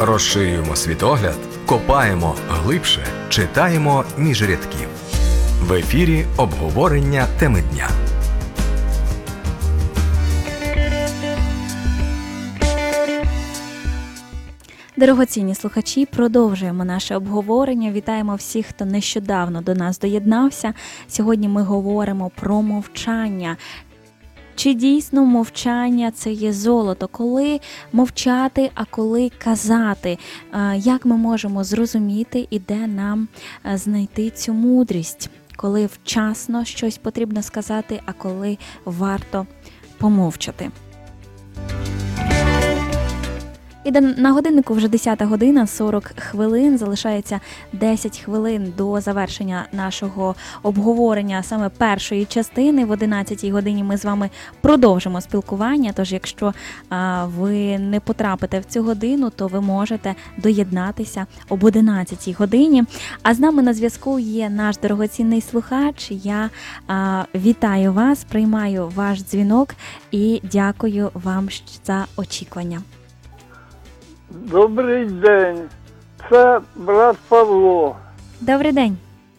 Розширюємо світогляд, копаємо глибше, читаємо між рядків. В ефірі обговорення теми дня. Дорогоцінні слухачі, продовжуємо наше обговорення. Вітаємо всіх, хто нещодавно до нас доєднався. Сьогодні ми говоримо про мовчання. Чи дійсно мовчання – це є золото? Коли мовчати, а коли казати? Як ми можемо зрозуміти і де нам знайти цю мудрість? Коли вчасно щось потрібно сказати, а коли варто помовчати? І на годиннику вже 10 година, 40 хвилин, залишається 10 хвилин до завершення нашого обговорення саме першої частини. В 11 годині ми з вами продовжимо спілкування, тож якщо ви не потрапите в цю годину, то ви можете доєднатися об 11 годині. А з нами на зв'язку є наш дорогоцінний слухач. Я вітаю вас, приймаю ваш дзвінок і дякую вам за очікування. Добрий день, це брат Павло. Добрий день.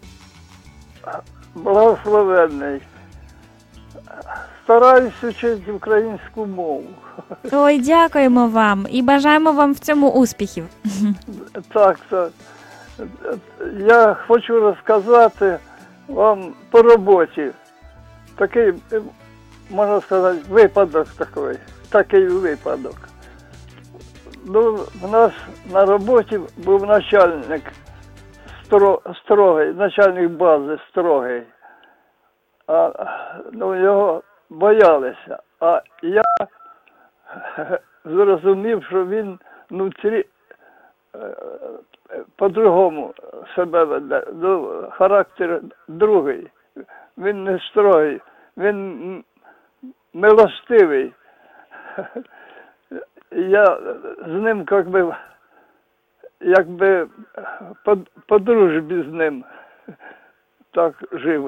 Благословенний. Стараюсь вчити українську мову. Ой, дякуємо вам і бажаємо вам в цьому успіхів. Так. Я хочу розказати вам по роботі. Такий, можна сказати, такий випадок. У нас на роботі був начальник строгий, начальник бази строгий. Його боялися. А я зрозумів, що він внутрі по-другому себе веде. Характер другий. Він не строгий, він милостивий. Я з ним якби по дружбі з ним так жив.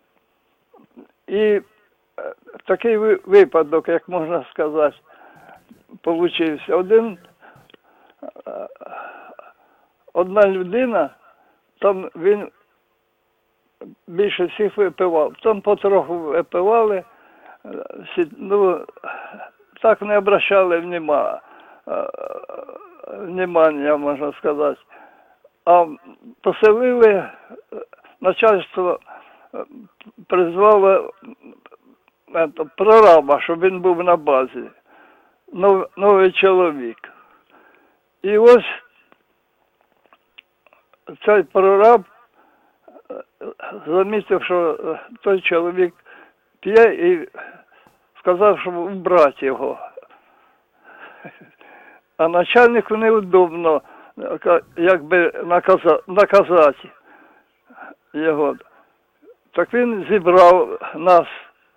І такий випадок, як можна сказати, получився. Одна людина, там він більше всіх випивав. Там потроху випивали, так не обращали внимання, можна сказати. А поселили, начальство призвало прораба, щоб він був на базі. Новий чоловік. І ось цей прораб замітив, що той чоловік п'є і сказав, щоб убрати його. А начальнику неудобно, якби наказати його. Так він зібрав нас,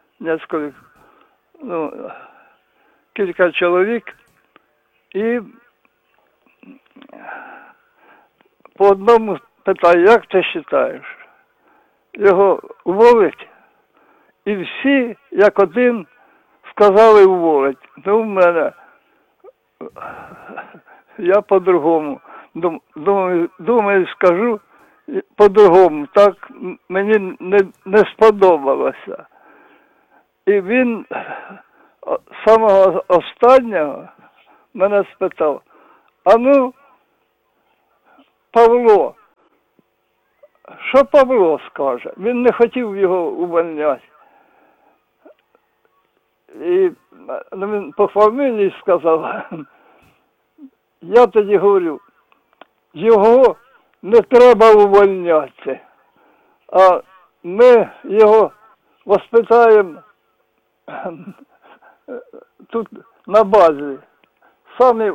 кілька чоловік, і по одному питає, як ти вважаєш? Його уволить? І всі, як один, сказали уволить. В мене, я по-другому. Думаю, скажу по-другому. Так мені не сподобалося. І він самого останнього мене спитав, Павло, що Павло скаже? Він не хотів його увольняти. І він по фамілії сказав, я тоді говорю, його не треба увольняти, а ми його воспитаємо тут на базі. Самі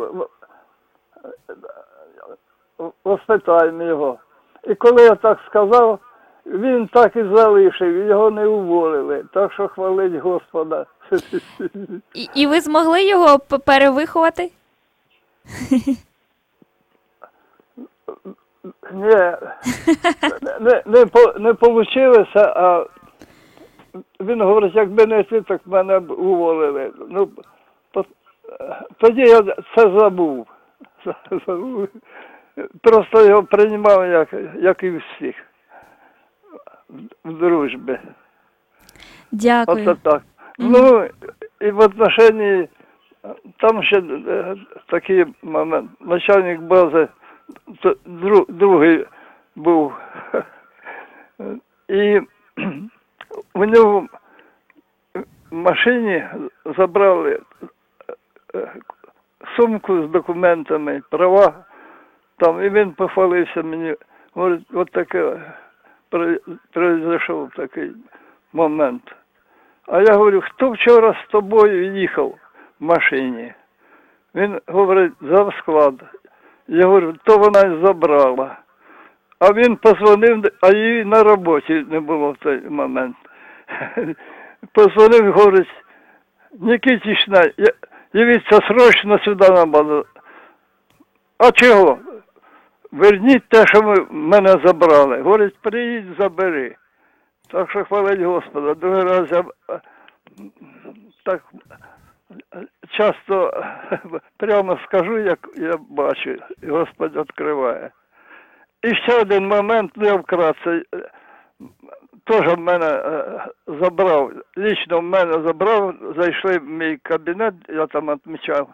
воспитаємо його. І коли я так сказав, він так і залишив, його не уволили. Так що хвалить Господа. І ви змогли його перевиховати? Ні, не вийшло, а він говорить, якби не ти, так мене б уволили. Тоді я це забув. Просто його приймав, як і всіх, в дружбі. Дякую. Оце так. Ну, і в отношенні, там ще такий момент, начальник бази, другий був, і у нього в машині забрали сумку з документами, права, там, і він похвалився мені, говорить, от таке произойшов такий момент. А я говорю, хто вчора з тобою їхав в машині? Він говорить, завсклад. Я говорю, то вона й забрала. А він позвонив, а її на роботі не було в той момент. Позвонив, говорить, Нікітічна, явіться срочно сюди на базу. А чого? Верніть те, що ви мене забрали. Говорить, приїдь, забери. Так що хвалить Господа. Другий раз я так часто прямо скажу, як я бачу, і Господь відкриває. І ще один момент, я вкратце, теж в мене забрав, лічно в мене забрав, зайшли в мій кабінет, я там відмічав,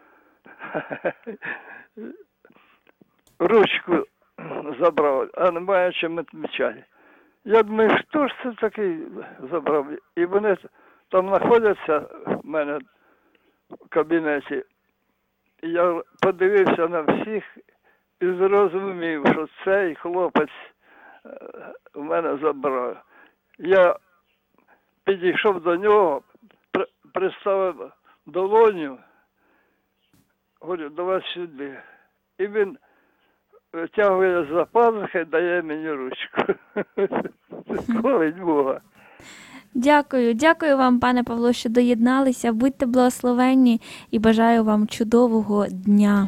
ручку забрав, а немає чим відмічати. Я думаю, хто ж це такий забрав? І вони там знаходяться в мене в кабінеті. І я подивився на всіх і зрозумів, що цей хлопець у мене забрав. Я підійшов до нього, приставив долоню, говорю, давай сюди. І він витягує за пазухи, дає мені ручку. Хвалить Бога. Дякую вам, пане Павло, що доєдналися. Будьте благословенні і бажаю вам чудового дня.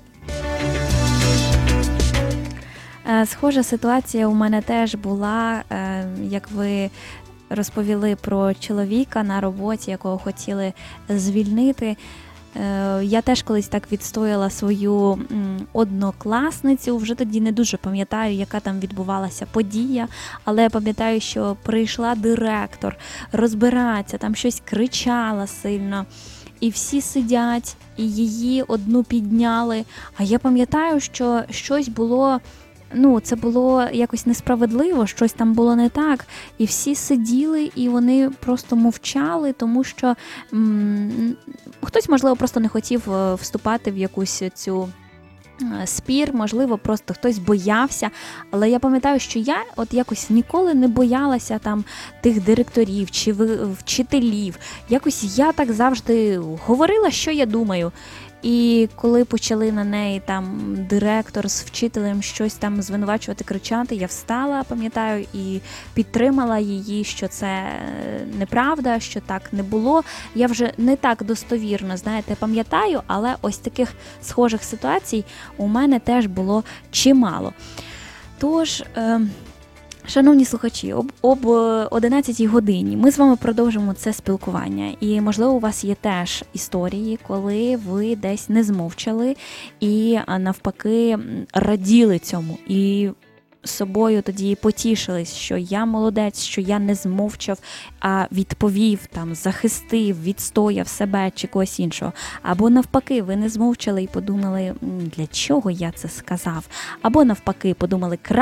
Схожа ситуація у мене теж була, як ви розповіли про чоловіка на роботі, якого хотіли звільнити. Я теж колись так відстояла свою однокласницю, вже тоді не дуже пам'ятаю, яка там відбувалася подія, але я пам'ятаю, що прийшла директор розбиратися, там щось кричала сильно, і всі сидять, і її одну підняли, а я пам'ятаю, що щось було... це було якось несправедливо, щось там було не так. І всі сиділи, і вони просто мовчали, тому що хтось, можливо, просто не хотів вступати в якусь цю спір, можливо, просто хтось боявся. Але я пам'ятаю, що я от якось ніколи не боялася там тих директорів чи вчителів. Якось я так завжди говорила, що я думаю. І коли почали на неї там директор з вчителем щось там звинувачувати, кричати, я встала, пам'ятаю, і підтримала її, що це неправда, що так не було. Я вже не так достовірно, пам'ятаю, але ось таких схожих ситуацій у мене теж було чимало. Тож... Шановні слухачі, об 11 годині ми з вами продовжимо це спілкування. І, можливо, у вас є теж історії, коли ви десь не змовчали і, навпаки, раділи цьому. І собою тоді потішились, що я молодець, що я не змовчав, а відповів, захистив, відстояв себе чи когось іншого. Або навпаки, ви не змовчали і подумали, для чого я це сказав. Або навпаки, подумали,